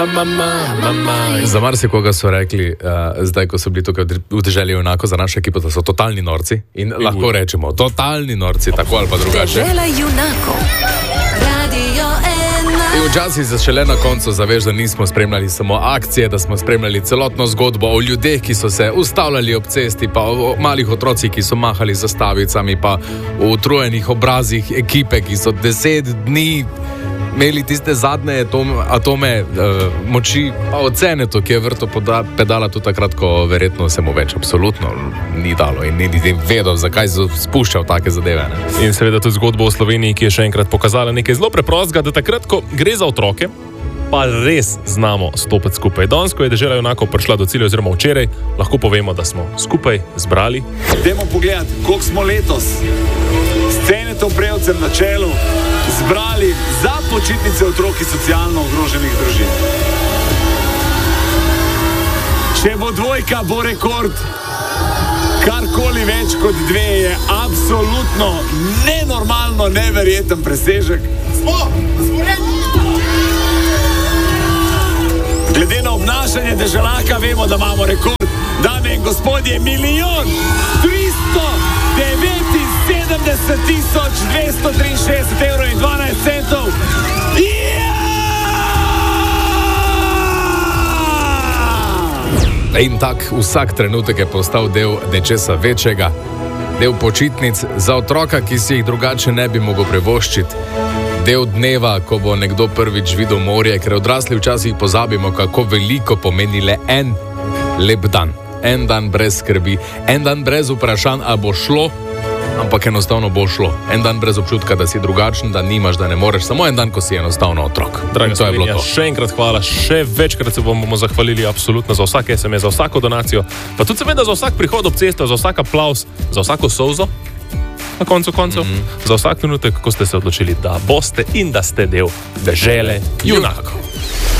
Za marsikoga so rekli, zdaj, ko so bili tukaj v deželi junakov za našo ekipo, da so totalni norci. In lahko rečemo, totalni norci, tako ali pa drugače. Dežela junakov. Radio 1. Včasih se šele na koncu zaveš, da nismo spremljali samo akcije, da smo spremljali celotno zgodbo o ljudeh, ki so se ustavljali ob cesti, pa o malih otrocih, ki so mahali z zastavicami, pa o utrujenih obrazih ekipe, ki so 10 dni imeli tiste zadnje atome moči, pa ocene to, ki je vrto pedala tudi takrat, ko verjetno se mu več absolutno ni dalo in ni vedel, zakaj so spuščal take zadeve. Ne? In seveda tudi zgodbo o Sloveniji, ki je še enkrat pokazala nekaj zelo preprostega, da takrat, ko gre za otroke, pa res znamo stopiti skupaj. Danes, ko je dežela junakov prišla do cilja, oziroma včeraj, lahko povemo, da smo skupaj zbrali. Dajmo pogledati, koliko smo letos s Cenetom Prevcem na čelu zbrali za počitnice otrok iz socialno ogroženih družin. Če bo dvojka, bo rekord. Karkoli več kot 2 je absolutno nenormalno, neverjeten presežek. Glede na obnašanje deželaka vemo, da imamo rekord. Dame in gospodje, 1.379.263 evrov in 12 centov. In tak vsak trenutek je postal del nečesa večjega, del počitnic za otroka, ki si jih drugače ne bi mogel privoščiti. Del dneva, ko bo nekdo prvič videl morje, ker odrasli včasih pozabimo, kako veliko pomeni le en lep dan. En dan brez skrbi, en dan brez vprašanj, a bo šlo, ampak enostavno bo šlo. En dan brez občutka, da si drugačen, da nimaš, da ne moreš. Samo en dan, ko si enostavno otrok. Draga Slovenija, še enkrat hvala, še večkrat se bomo zahvalili absolutno za vsak SMS, za vsako donacijo, pa tudi seveda za vsak prihod ob cesto, za vsak aplavz, za vsako solzo, na koncu koncev, za vsak trenutek, ko ste se odločili, da boste in da ste del dežele junakov.